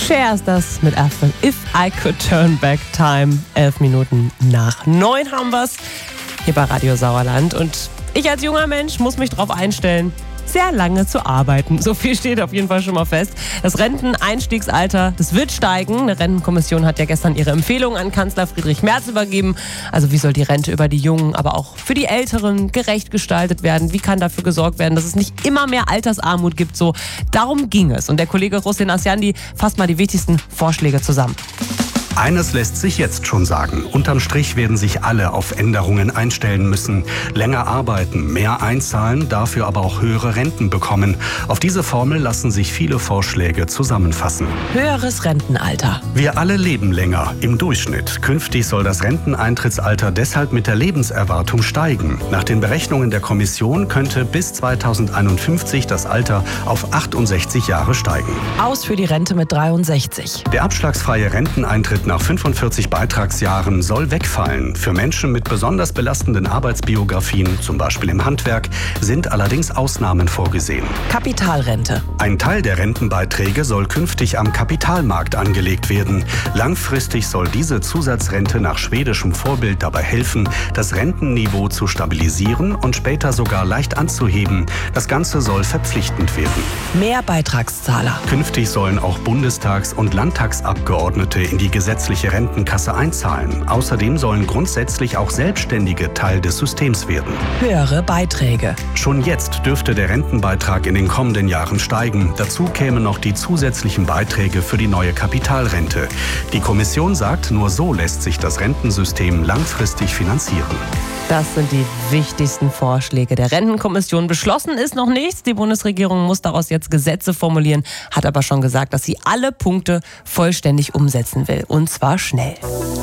Cher ist das mit Afton. If I Could Turn Back Time. 11 Minuten nach 9 haben wir's hier bei Radio Sauerland. Und ich als junger Mensch muss mich darauf einstellen, sehr lange zu arbeiten. So viel steht auf jeden Fall schon mal fest. Das Renteneinstiegsalter, das wird steigen. Eine Rentenkommission hat ja gestern ihre Empfehlungen an Kanzler Friedrich Merz übergeben. Also wie soll die Rente über die Jungen, aber auch für die Älteren gerecht gestaltet werden? Wie kann dafür gesorgt werden, dass es nicht immer mehr Altersarmut gibt? So, darum ging es. Und der Kollege Rustin Asjandi fasst mal die wichtigsten Vorschläge zusammen. Eines lässt sich jetzt schon sagen. Unterm Strich werden sich alle auf Änderungen einstellen müssen. Länger arbeiten, mehr einzahlen, dafür aber auch höhere Renten bekommen. Auf diese Formel lassen sich viele Vorschläge zusammenfassen. Höheres Rentenalter. Wir alle leben länger, im Durchschnitt. Künftig soll das Renteneintrittsalter deshalb mit der Lebenserwartung steigen. Nach den Berechnungen der Kommission könnte bis 2051 das Alter auf 68 Jahre steigen. Aus für die Rente mit 63. Der abschlagsfreie Renteneintritt nach 45 Beitragsjahren soll wegfallen. Für Menschen mit besonders belastenden Arbeitsbiografien, zum Beispiel im Handwerk, sind allerdings Ausnahmen vorgesehen. Kapitalrente. Ein Teil der Rentenbeiträge soll künftig am Kapitalmarkt angelegt werden. Langfristig soll diese Zusatzrente nach schwedischem Vorbild dabei helfen, das Rentenniveau zu stabilisieren und später sogar leicht anzuheben. Das Ganze soll verpflichtend werden. Mehr Beitragszahler. Künftig sollen auch Bundestags- und Landtagsabgeordnete in die gesetzliche Rentenkasse einzahlen. Außerdem sollen grundsätzlich auch Selbstständige Teil des Systems werden. Höhere Beiträge. Schon jetzt dürfte der Rentenbeitrag in den kommenden Jahren steigen. Dazu kämen noch die zusätzlichen Beiträge für die neue Kapitalrente. Die Kommission sagt, nur so lässt sich das Rentensystem langfristig finanzieren. Das sind die wichtigsten Vorschläge der Rentenkommission. Beschlossen ist noch nichts. Die Bundesregierung muss daraus jetzt Gesetze formulieren, hat aber schon gesagt, dass sie alle Punkte vollständig umsetzen will. Und zwar schnell.